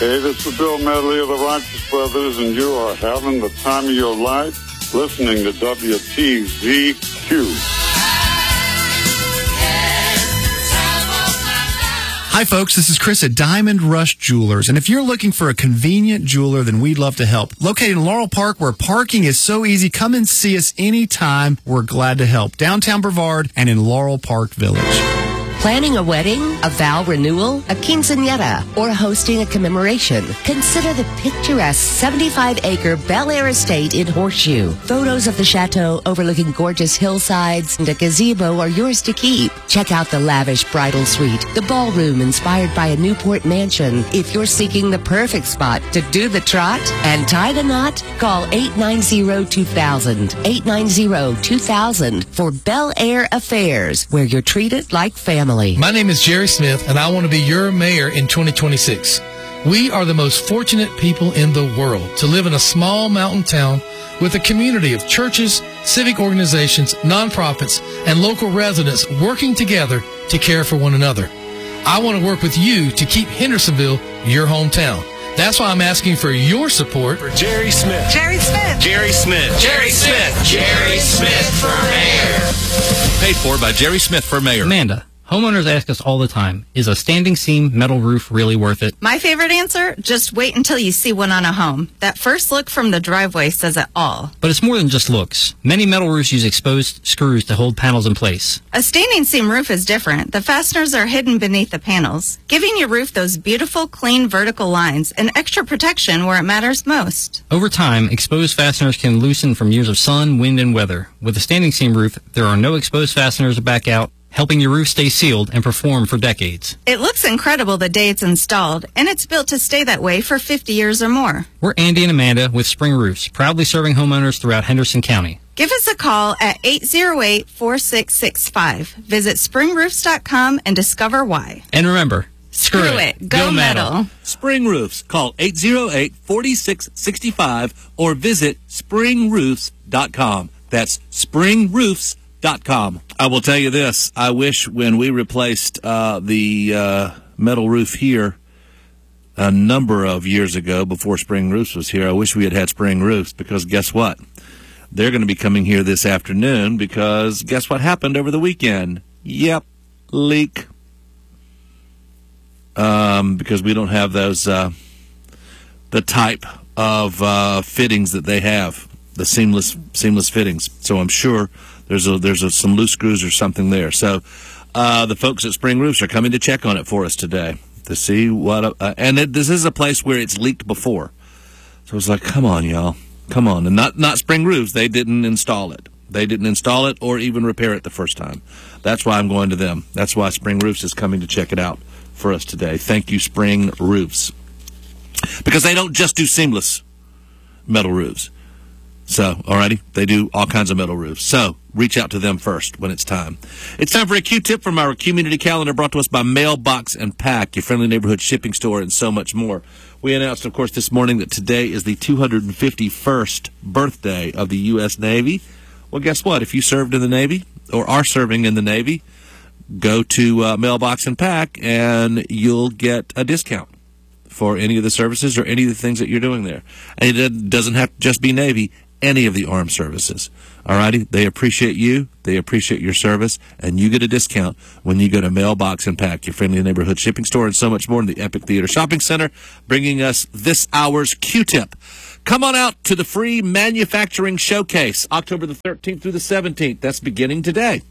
Hey, this is Bill Medley of the Righteous Brothers, and you are having the time of your life listening to WTZQ. Hi, folks. This is Chris at Diamond Rush Jewelers. And if you're looking for a convenient jeweler, then we'd love to help. Located in Laurel Park, where parking is so easy, come and see us anytime. We're glad to help. Downtown Brevard and in Laurel Park Village. Planning a wedding, a vow renewal, a quinceañera, or hosting a commemoration? Consider the picturesque 75-acre Bel Air estate in Horseshoe. Photos of the chateau overlooking gorgeous hillsides and a gazebo are yours to keep. Check out the lavish bridal suite, the ballroom inspired by a Newport mansion. If you're seeking the perfect spot to do the trot and tie the knot, call 890-2000. 890-2000 for Bel Air Affairs, where you're treated like family. My name is Jerry Smith, and I want to be your mayor in 2026. We are the most fortunate people in the world to live in a small mountain town with a community of churches, civic organizations, nonprofits, and local residents working together to care for one another. I want to work with you to keep Hendersonville your hometown. That's why I'm asking for your support for Jerry Smith. Jerry Smith. Jerry Smith. Jerry Smith. Jerry Smith for mayor. Paid for by Jerry Smith for mayor. Amanda, homeowners ask us all the time, is a standing seam metal roof really worth it? My favorite answer? Just wait until you see one on a home. That first look from the driveway says it all. But it's more than just looks. Many metal roofs use exposed screws to hold panels in place. A standing seam roof is different. The fasteners are hidden beneath the panels, giving your roof those beautiful, clean, vertical lines and extra protection where it matters most. Over time, exposed fasteners can loosen from years of sun, wind, and weather. With a standing seam roof, there are no exposed fasteners to back out, helping your roof stay sealed and perform for decades. It looks incredible the day it's installed, and it's built to stay that way for 50 years or more. We're Andy and Amanda with Spring Roofs, proudly serving homeowners throughout Henderson County. Give us a call at 808-4665. Visit springroofs.com and discover why. And remember, screw it. Go metal. Spring Roofs. Call 808-4665 or visit springroofs.com. That's springroofs.com. I will tell you this. I wish when we replaced the metal roof here a number of years ago, before Spring Roofs was here, I wish we had had Spring Roofs, because guess what? They're going to be coming here this afternoon, because guess what happened over the weekend? Yep, leak. Because we don't have those, the type of fittings that they have, the seamless fittings. So I'm sure there's some loose screws or something there. So the folks at Spring Roofs are coming to check on it for us today to see what. This is a place where it's leaked before, so it's like, come on, y'all, come on. And not Spring Roofs. They didn't install it. They didn't install it or even repair it the first time. That's why I'm going to them. That's why Spring Roofs is coming to check it out for us today. Thank you, Spring Roofs, because they don't just do seamless metal roofs. So, alrighty, they do all kinds of metal roofs. So, reach out to them first when it's time. It's time for a Q-tip from our community calendar, brought to us by Mailbox and Pack, your friendly neighborhood shipping store, and so much more. We announced, of course, this morning that today is the 251st birthday of the U.S. Navy. Well, guess what? If you served in the Navy or are serving in the Navy, go to Mailbox and Pack, and you'll get a discount for any of the services or any of the things that you're doing there. And it doesn't have to just be Navy. Any of the armed services. Alrighty? They appreciate you. They appreciate your service. And you get a discount when you go to Mailbox and Pack, your friendly neighborhood shipping store, and so much more in the Epic Theater Shopping Center, bringing us this hour's Q-tip. Come on out to the free manufacturing showcase, October the 13th through the 17th. That's beginning today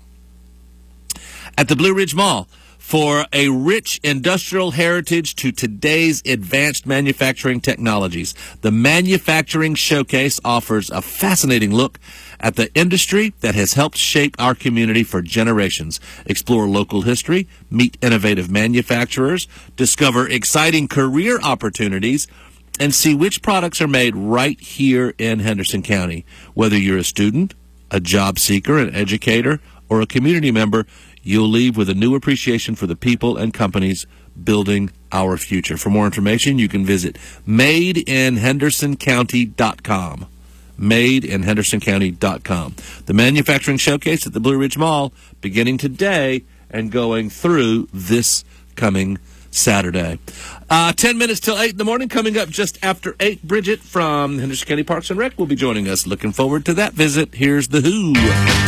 at the Blue Ridge Mall, for a rich industrial heritage to today's advanced manufacturing technologies. The Manufacturing Showcase offers a fascinating look at the industry that has helped shape our community for generations. Explore local history, meet innovative manufacturers, discover exciting career opportunities, and see which products are made right here in Henderson County. Whether you're a student, a job seeker, an educator, or a community member, you'll leave with a new appreciation for the people and companies building our future. For more information, you can visit madeinhendersoncounty.com. madeinhendersoncounty.com. The Manufacturing Showcase at the Blue Ridge Mall, beginning today and going through this coming Saturday. 10 minutes till 8 in the morning. Coming up just after 8, Bridget from Henderson County Parks and Rec will be joining us. Looking forward to that visit. Here's The Who.